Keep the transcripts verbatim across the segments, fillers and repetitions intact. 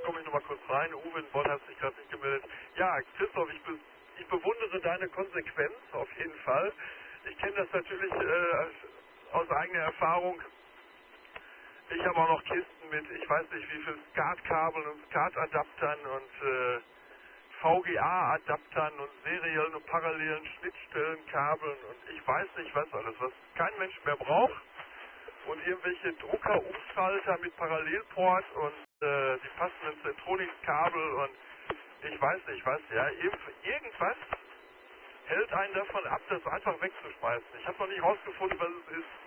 komme ich nochmal kurz rein. Uwe in Bonn hat sich gerade nicht gemeldet. Ja, Christoph, ich, be ich bewundere deine Konsequenz auf jeden Fall. Ich kenne das natürlich äh, aus eigener Erfahrung. Ich habe auch noch Kisten mit, ich weiß nicht wie viel SCART-Kabeln und SCART-Adaptern und äh, V G A-Adaptern und seriellen und parallelen Schnittstellenkabeln und ich weiß nicht was alles, was kein Mensch mehr braucht. Und irgendwelche Drucker-Umschalter mit Parallelport und äh, die passenden Centronics-Kabel und ich weiß nicht was, ja, irgendwas hält einen davon ab, das einfach wegzuschmeißen. Ich habe noch nicht rausgefunden, was es ist.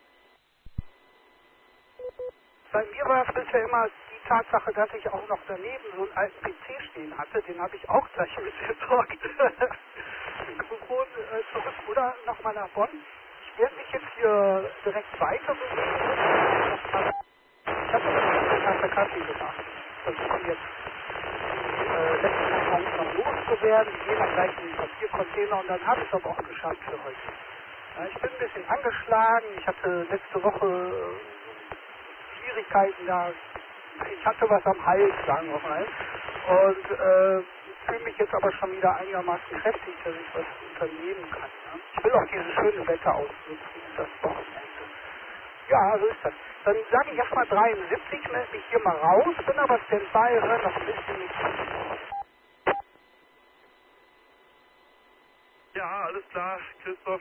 Bei mir war es bisher immer die Tatsache, dass ich auch noch daneben so einen alten P C stehen hatte, den habe ich auch gleich mitgesorgt. Gut, äh, zurück oder nochmal nach Bonn. Ich werde mich jetzt hier direkt weiter bewegen. Ich habe eine Tasse Kaffee gemacht. Versuchen jetzt die äh, letzten Kartons noch loszuwerden. Die gehen dann gleich in den Papiercontainer und dann habe ich es aber auch geschafft für heute. Ja, ich bin ein bisschen angeschlagen. Ich hatte letzte Woche äh, Schwierigkeiten da. Ich hatte was am Hals, sagen wir mal. Und äh, fühle mich jetzt aber schon wieder einigermaßen kräftig, dass ich was unternehmen kann. Ne? Ich will auch dieses schöne Wetter ausnutzen, das Wochenende. Ja, so ist das. Dann sage ich erstmal dreiundsiebzig, melde mich hier mal raus, bin aber Standby, höre noch ein bisschen mit. Ja, alles klar, Christoph.